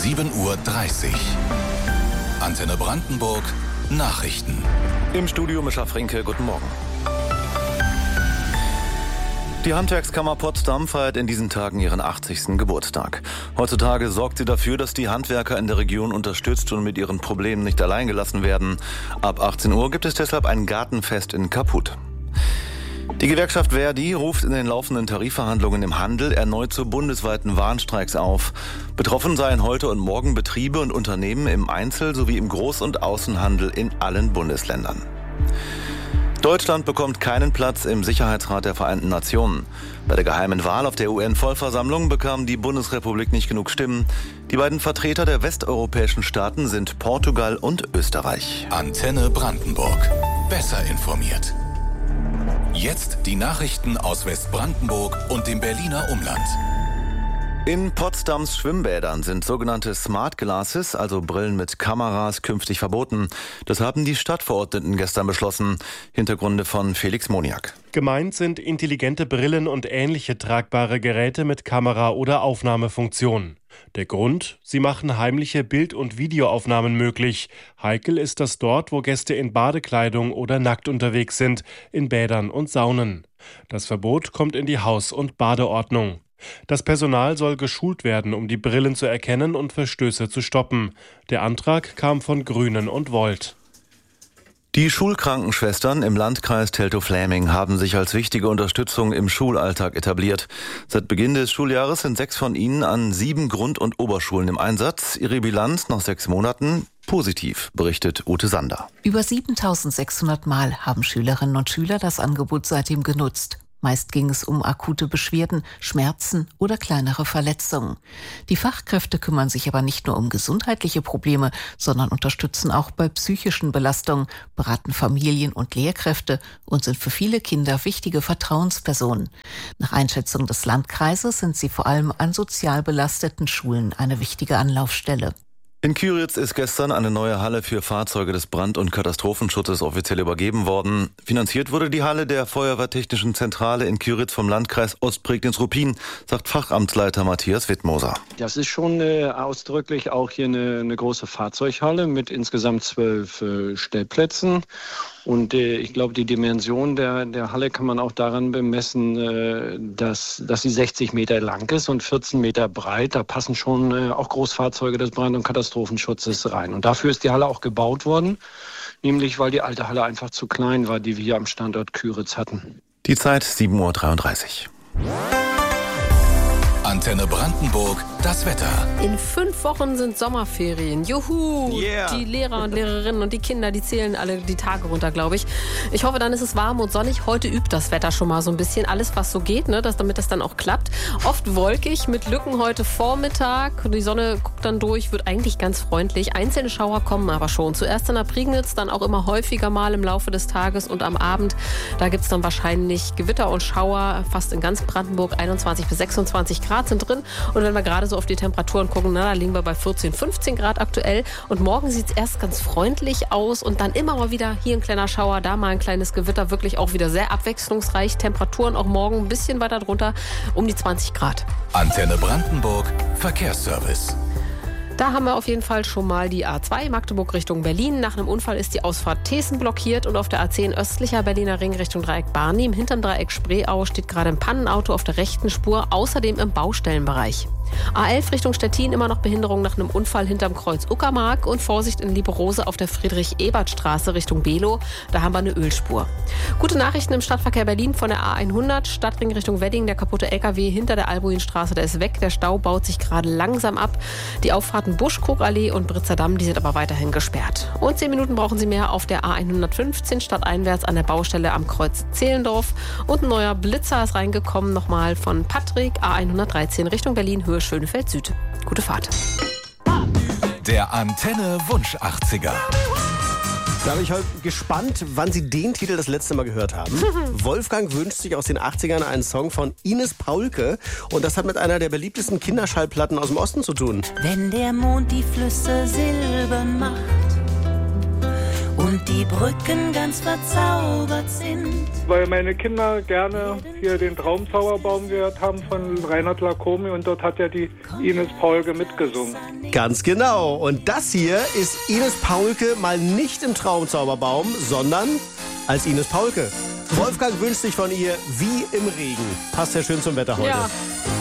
7:30 Uhr. Antenne Brandenburg Nachrichten. Im Studio Mischa Frinke, guten Morgen. Die Handwerkskammer Potsdam feiert in diesen Tagen ihren 80. Geburtstag. Heutzutage sorgt sie dafür, dass die Handwerker in der Region unterstützt und mit ihren Problemen nicht allein gelassen werden. Ab 18 Uhr gibt es deshalb ein Gartenfest in Kaputt. Die Gewerkschaft ver.di ruft in den laufenden Tarifverhandlungen im Handel erneut zu bundesweiten Warnstreiks auf. Betroffen seien heute und morgen Betriebe und Unternehmen im Einzel- sowie im Groß- und Außenhandel in allen Bundesländern. Deutschland bekommt keinen Platz im Sicherheitsrat der Vereinten Nationen. Bei der geheimen Wahl auf der UN-Vollversammlung bekam die Bundesrepublik nicht genug Stimmen. Die beiden Vertreter der westeuropäischen Staaten sind Portugal und Österreich. Antenne Brandenburg. Besser informiert. Jetzt die Nachrichten aus Westbrandenburg und dem Berliner Umland. In Potsdams Schwimmbädern sind sogenannte Smart Glasses, also Brillen mit Kameras, künftig verboten. Das haben die Stadtverordneten gestern beschlossen. Hintergründe von Felix Moniak. Gemeint sind intelligente Brillen und ähnliche tragbare Geräte mit Kamera- oder Aufnahmefunktion. Der Grund? Sie machen heimliche Bild- und Videoaufnahmen möglich. Heikel ist das dort, wo Gäste in Badekleidung oder nackt unterwegs sind, in Bädern und Saunen. Das Verbot kommt in die Haus- und Badeordnung. Das Personal soll geschult werden, um die Brillen zu erkennen und Verstöße zu stoppen. Der Antrag kam von Grünen und Volt. Die Schulkrankenschwestern im Landkreis Teltow-Fläming haben sich als wichtige Unterstützung im Schulalltag etabliert. Seit Beginn des Schuljahres sind 6 von ihnen an 7 Grund- und Oberschulen im Einsatz. Ihre Bilanz nach 6 Monaten positiv, berichtet Ute Sander. Über 7.600 Mal haben Schülerinnen und Schüler das Angebot seitdem genutzt. Meist ging es um akute Beschwerden, Schmerzen oder kleinere Verletzungen. Die Fachkräfte kümmern sich aber nicht nur um gesundheitliche Probleme, sondern unterstützen auch bei psychischen Belastungen, beraten Familien und Lehrkräfte und sind für viele Kinder wichtige Vertrauenspersonen. Nach Einschätzung des Landkreises sind sie vor allem an sozial belasteten Schulen eine wichtige Anlaufstelle. In Kyritz ist gestern eine neue Halle für Fahrzeuge des Brand- und Katastrophenschutzes offiziell übergeben worden. Finanziert wurde die Halle der Feuerwehrtechnischen Zentrale in Kyritz vom Landkreis Ostprignitz-Ruppin, sagt Fachamtsleiter Matthias Wittmoser. Das ist schon ausdrücklich auch hier eine große Fahrzeughalle mit insgesamt 12 Stellplätzen. Und ich glaube, die Dimension der Halle kann man auch daran bemessen, dass sie 60 Meter lang ist und 14 Meter breit. Da passen schon auch Großfahrzeuge des Brand- und Katastrophenschutzes rein. Und dafür ist die Halle auch gebaut worden, nämlich weil die alte Halle einfach zu klein war, die wir hier am Standort Kyritz hatten. Die Zeit 7:33 Uhr. Antenne Brandenburg, das Wetter. In 5 Wochen sind Sommerferien. Juhu! Yeah. Die Lehrer und Lehrerinnen und die Kinder, die zählen alle die Tage runter, glaube ich. Ich hoffe, dann ist es warm und sonnig. Heute übt das Wetter schon mal so ein bisschen. Alles, was so geht, ne, damit das dann auch klappt. Oft wolkig, mit Lücken heute Vormittag. Die Sonne guckt dann durch, wird eigentlich ganz freundlich. Einzelne Schauer kommen aber schon. Zuerst in der Prignitz, dann auch immer häufiger mal im Laufe des Tages und am Abend. Da gibt es dann wahrscheinlich Gewitter und Schauer. Fast in ganz Brandenburg 21 bis 26 Grad sind drin. Und wenn wir gerade so auf die Temperaturen gucken, da liegen wir bei 14, 15 Grad aktuell. Und morgen sieht es erst ganz freundlich aus und dann immer mal wieder hier ein kleiner Schauer, da mal ein kleines Gewitter. Wirklich auch wieder sehr abwechslungsreich. Temperaturen auch morgen ein bisschen weiter drunter, um die 20 Grad. Antenne Brandenburg, Verkehrsservice. Da haben wir auf jeden Fall schon mal die A2 Magdeburg Richtung Berlin. Nach einem Unfall ist die Ausfahrt Thesen blockiert und auf der A10 östlicher Berliner Ring Richtung Dreieck Barnim. Im hinteren Dreieck Spreeau steht gerade ein Pannenauto auf der rechten Spur, außerdem im Baustellenbereich. A11 Richtung Stettin immer noch Behinderung nach einem Unfall hinterm Kreuz Uckermark und Vorsicht in Lieberose auf der Friedrich-Ebert-Straße Richtung Below. Da haben wir eine Ölspur. Gute Nachrichten im Stadtverkehr Berlin von der A100, Stadtring Richtung Wedding. Der kaputte LKW hinter der Albuinstraße, der ist weg. Der Stau baut sich gerade langsam ab. Die Auffahrten Buschkrugallee und Britzer-Damm, die sind aber weiterhin gesperrt. Und 10 Minuten brauchen Sie mehr auf der A115 stadteinwärts an der Baustelle am Kreuz Zehlendorf. Und ein neuer Blitzer ist reingekommen, nochmal von Patrick, A113 Richtung Berlin, Höhe Schönefeld Süd. Gute Fahrt. Der Antenne Wunsch 80er. Da bin ich heute gespannt, wann Sie den Titel das letzte Mal gehört haben. Wolfgang wünscht sich aus den 80ern einen Song von Ines Paulke. Und das hat mit einer der beliebtesten Kinderschallplatten aus dem Osten zu tun. Wenn der Mond die Flüsse silbern macht und und die Brücken ganz verzaubert sind. Weil meine Kinder gerne hier den Traumzauberbaum gehört haben von Reinhard Lacomi und dort hat ja die Ines Paulke mitgesungen. Ganz genau. Und das hier ist Ines Paulke mal nicht im Traumzauberbaum, sondern als Ines Paulke. Wolfgang wünscht sich von ihr Wie im Regen. Passt ja schön zum Wetter heute. Ja.